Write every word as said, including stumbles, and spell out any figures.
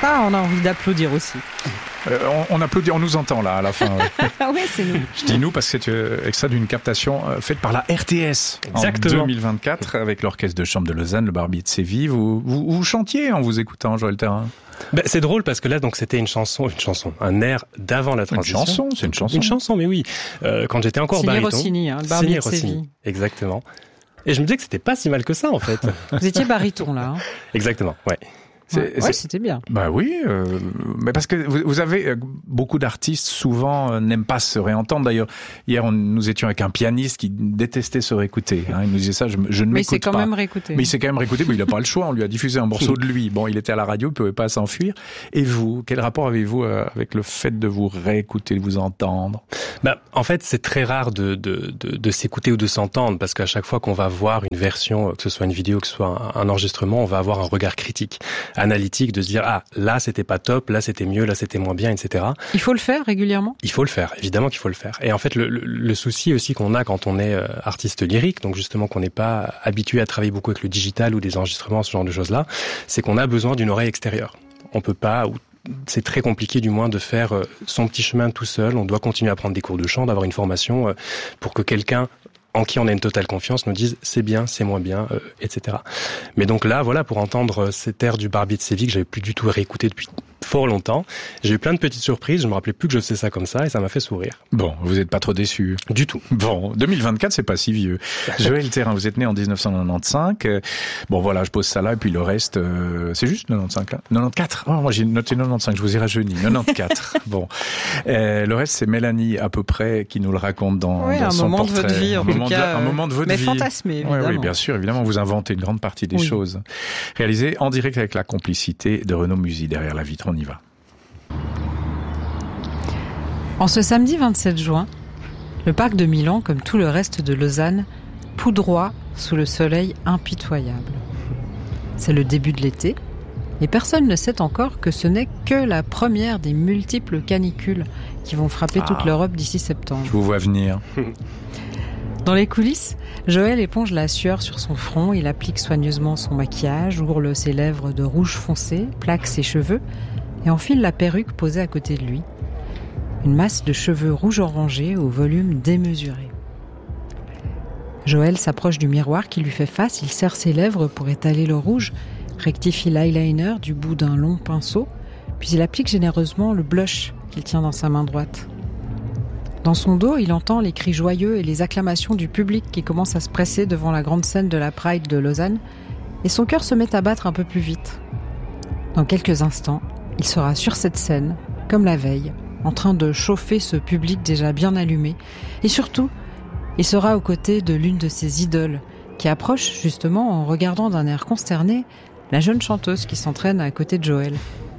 Ah, on a envie d'applaudir aussi. Euh, on, on applaudit, on nous entend là à la fin. Ah ouais, c'est nous. Je dis nous parce que c'est euh, extrait d'une captation euh, faite par la R T S Exactement. En deux mille vingt-quatre avec l'Orchestre de Chambre de Lausanne, le Barbier de Séville. Vous, vous, vous chantiez en vous écoutant, Joël Thérin? Ben, c'est drôle parce que là, donc, c'était une chanson, une chanson, un air d'avant la transition. Une chanson, c'est une chanson. Une chanson, mais oui. Euh, quand j'étais encore Signé baryton. Rossini, hein, le Barbier de Signé Rossini, Séville. exactement. Et je me disais que c'était pas si mal que ça, en fait. Vous étiez baryton, là. Hein. Exactement, ouais. C'est, ouais, c'est... ouais, c'était bien. Bah oui, euh, mais parce que vous, vous avez euh, beaucoup d'artistes souvent euh, n'aiment pas se réentendre. D'ailleurs, hier on, nous étions avec un pianiste qui détestait se réécouter. Hein, il nous disait ça, je, je ne mais m'écoute il s'est quand pas. même réécouté. Mais il s'est quand même réécouté. Mais il n'a pas le choix. On lui a diffusé un morceau de lui. Bon, il était à la radio, il pouvait pas s'enfuir. Et vous, quel rapport avez-vous euh, avec le fait de vous réécouter, de vous entendre? Bah, en fait, c'est très rare de, de, de, de s'écouter ou de s'entendre parce qu'à chaque fois qu'on va voir une version, que ce soit une vidéo, que ce soit un, un enregistrement, on va avoir un regard critique, analytique, de se dire ah là c'était pas top, là c'était mieux, là c'était moins bien, et cetera. Il faut le faire régulièrement. Il faut le faire, évidemment qu'il faut le faire. Et en fait, le, le, le souci aussi qu'on a quand on est euh, artiste lyrique, donc justement qu'on n'est pas habitué à travailler beaucoup avec le digital ou des enregistrements, ce genre de choses-là, c'est qu'on a besoin d'une oreille extérieure. On peut pas, ou c'est très compliqué du moins de faire euh, son petit chemin tout seul. On doit continuer à prendre des cours de chant, d'avoir une formation euh, pour que quelqu'un en qui on a une totale confiance nous dise c'est bien, c'est moins bien, euh, et cetera. Mais donc là, voilà, pour entendre cet air du Barbier de Séville que j'avais plus du tout réécouté depuis fort longtemps, j'ai eu plein de petites surprises, je me rappelais plus que je faisais ça comme ça et ça m'a fait sourire. Bon, vous n'êtes pas trop déçu? Du tout. Bon, deux mille vingt-quatre, c'est pas si vieux. Joël Thérin, vous êtes né en dix-neuf cent quatre-vingt-quinze. Bon, voilà, je pose ça là, et puis le reste, euh, c'est juste quatre-vingt-quinze là? quatre-vingt-quatorze. Oh, moi, j'ai noté quatre-vingt-quinze, je vous ai rajeuni. quatre-vingt-quatorze. Bon. Euh, le reste, c'est Mélanie, à peu près, qui nous le raconte dans, oui, dans un son moment portrait. de votre vie, en un, tout moment cas, de, un moment de votre mais vie. Mais fantasmé, évidemment. Oui, oui, bien sûr, évidemment, vous inventez une grande partie des oui. choses. Réalisé en direct avec la complicité de Renaud Musy derrière la vitre. On y va. En ce samedi vingt-sept juin, le parc de Milan, comme tout le reste de Lausanne, poudroie sous le soleil impitoyable. C'est le début de l'été, et personne ne sait encore que ce n'est que la première des multiples canicules qui vont frapper ah, toute l'Europe d'ici septembre. Je vous vois venir. Dans les coulisses, Joël éponge la sueur sur son front, il applique soigneusement son maquillage, ourle ses lèvres de rouge foncé, plaque ses cheveux et enfile la perruque posée à côté de lui. Une masse de cheveux rouge orangé au volume démesuré. Joël s'approche du miroir qui lui fait face, il serre ses lèvres pour étaler le rouge, rectifie l'eyeliner du bout d'un long pinceau, puis il applique généreusement le blush qu'il tient dans sa main droite. Dans son dos, il entend les cris joyeux et les acclamations du public qui commence à se presser devant la grande scène de la Pride de Lausanne, et son cœur se met à battre un peu plus vite. Dans quelques instants, il sera sur cette scène, comme la veille, en train de chauffer ce public déjà bien allumé, et surtout, il sera aux côtés de l'une de ses idoles, qui approche justement en regardant d'un air consterné la jeune chanteuse qui s'entraîne à côté de Joël.